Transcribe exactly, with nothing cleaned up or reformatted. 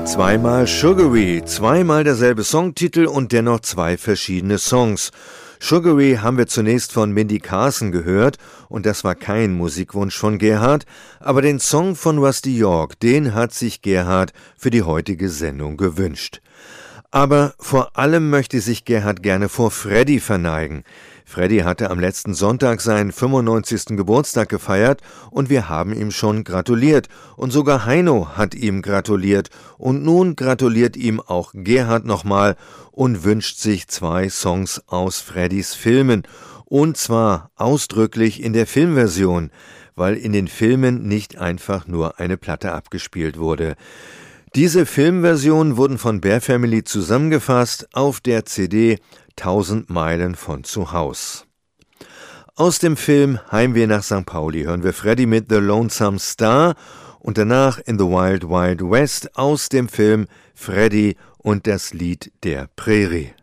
Zweimal Sugary, zweimal derselbe Songtitel und dennoch zwei verschiedene Songs. Sugary haben wir zunächst von Mindy Carson gehört und das war kein Musikwunsch von Gerhard, aber den Song von Rusty York, den hat sich Gerhard für die heutige Sendung gewünscht. Aber vor allem möchte sich Gerhard gerne vor Freddy verneigen. Freddy hatte am letzten Sonntag seinen fünfundneunzigsten Geburtstag gefeiert und wir haben ihm schon gratuliert. Und sogar Heino hat ihm gratuliert. Und nun gratuliert ihm auch Gerhard nochmal und wünscht sich zwei Songs aus Freddys Filmen. Und zwar ausdrücklich in der Filmversion, weil in den Filmen nicht einfach nur eine Platte abgespielt wurde. Diese Filmversionen wurden von Bear Family zusammengefasst auf der C D Tausend Meilen von zu Haus. Aus dem Film Heimweh nach Sankt Pauli hören wir Freddy mit The Lonesome Star und danach In the Wild Wild West aus dem Film Freddy und das Lied der Prärie.